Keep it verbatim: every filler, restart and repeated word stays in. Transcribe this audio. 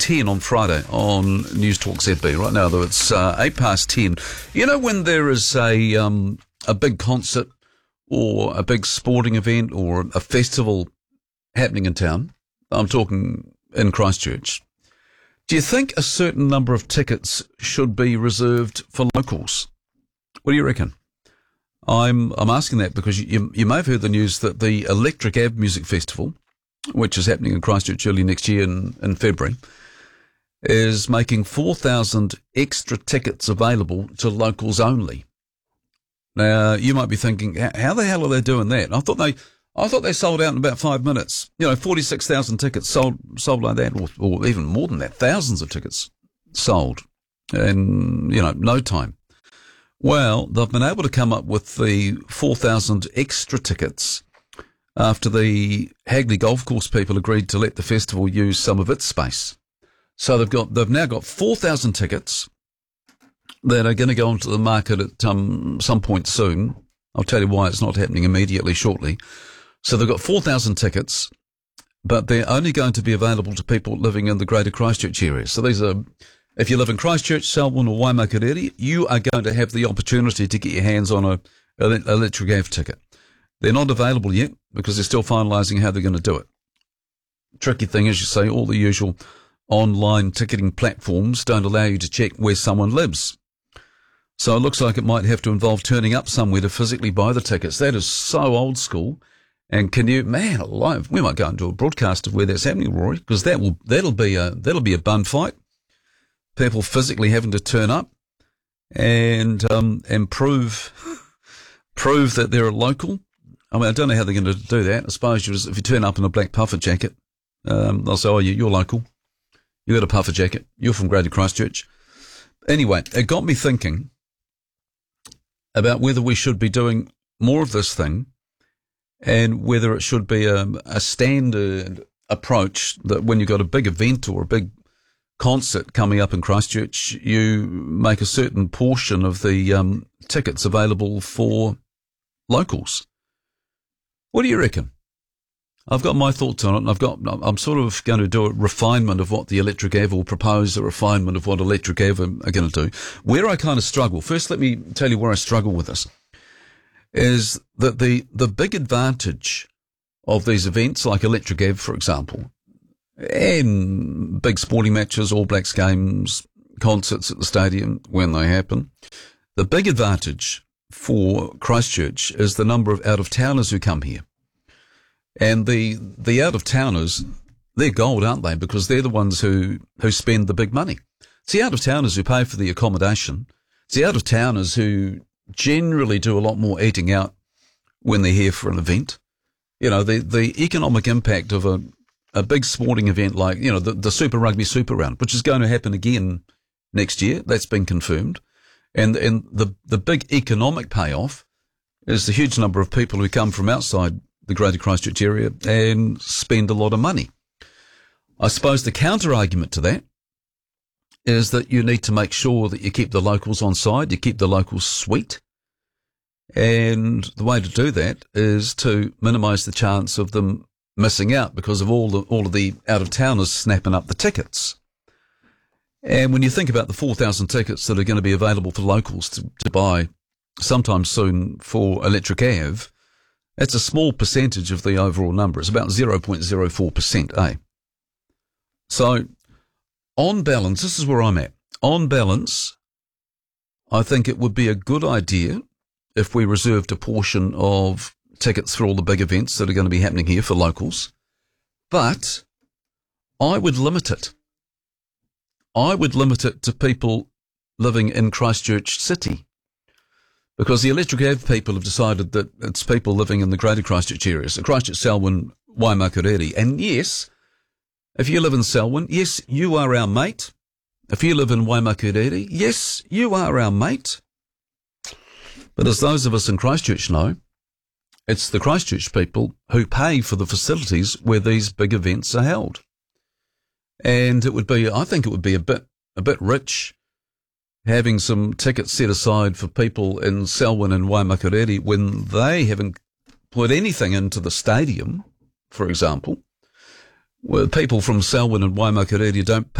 ten on Friday on News Talk Z B. Right now, though, it's uh, eight past ten. You know when there is a um, a big concert or a big sporting event or a festival happening in town, I'm talking in Christchurch, do you think a certain number of tickets should be reserved for locals? What do you reckon? I'm I'm asking that because you you may have heard the news that the Electric Ave Music Festival, which is happening in Christchurch early next year in, in February, is making four thousand extra tickets available to locals only. Now, you might be thinking, how the hell are they doing that? I thought they I thought they sold out in about five minutes. You know, forty-six thousand tickets sold sold like that, or, or even more than that, thousands of tickets sold in, you know, no time. Well, they've been able to come up with the four thousand extra tickets after the Hagley Golf Course people agreed to let the festival use some of its space. So they've got they've now got four thousand tickets that are going to go onto the market at um, some point soon. I'll tell you why it's not happening immediately shortly. So they've got four thousand tickets, but they're only going to be available to people living in the Greater Christchurch area. So these are, if you live in Christchurch, Selwyn or Waimakariri, you are going to have the opportunity to get your hands on a, an Electric Ave ticket. They're not available yet because they're still finalising how they're going to do it. Tricky thing is, you say, all the usual online ticketing platforms don't allow you to check where someone lives. So it looks like it might have to involve turning up somewhere to physically buy the tickets. That is so old school. And can you, man, alive, we might go into a broadcast of where that's happening, Rory, because that will, that'll be a, that'll be a bun fight. People physically having to turn up and, um, and prove, prove that they're a local. I mean, I don't know how they're going to do that. I suppose you just, if you turn up in a black puffer jacket, um, they'll say, oh, you, you're local. You got a puffer jacket. You're from Greater Christchurch. Anyway, it got me thinking about whether we should be doing more of this thing and whether it should be a, a standard approach that when you've got a big event or a big concert coming up in Christchurch, you make a certain portion of the um, tickets available for locals. What do you reckon? I've got my thoughts on it, and I've got, I'm sort of going to do a refinement of what the Electric Ave will propose, a refinement of what Electric Ave are going to do. Where I kind of struggle, first let me tell you where I struggle with this, is that the, the big advantage of these events, like Electric Ave, for example, and big sporting matches, All Blacks games, concerts at the stadium when they happen, the big advantage for Christchurch is the number of out-of-towners who come here. And the the out-of-towners, they're gold, aren't they? Because they're the ones who, who spend the big money. It's the out-of-towners who pay for the accommodation. It's the out-of-towners who generally do a lot more eating out when they're here for an event. You know, the, the economic impact of a, a big sporting event like, you know, the, the Super Rugby Super Round, which is going to happen again next year. That's been confirmed. And, and the, the big economic payoff is the huge number of people who come from outside the Greater Christchurch area and spend a lot of money. I suppose the counter-argument to that is that you need to make sure that you keep the locals on side, you keep the locals sweet, and the way to do that is to minimise the chance of them missing out because of all the, all of the out-of-towners snapping up the tickets. And when you think about the four thousand tickets that are going to be available for locals to, to buy sometime soon for Electric Ave, that's a small percentage of the overall number. It's about zero point zero four percent, eh? So, on balance, this is where I'm at. On balance, I think it would be a good idea if we reserved a portion of tickets for all the big events that are going to be happening here for locals. But I would limit it. I would limit it to people living in Christchurch City. Because the Electric Ave people have decided that it's people living in the Greater Christchurch area, so Christchurch, Selwyn, Waimakariri. And yes, if you live in Selwyn, yes, you are our mate. If you live in Waimakariri, yes, you are our mate. But as those of us in Christchurch know, it's the Christchurch people who pay for the facilities where these big events are held. And it would be, I think it would be a bit, a bit rich having some tickets set aside for people in Selwyn and Waimakariri when they haven't put anything into the stadium, for example, where people from Selwyn and Waimakariri don't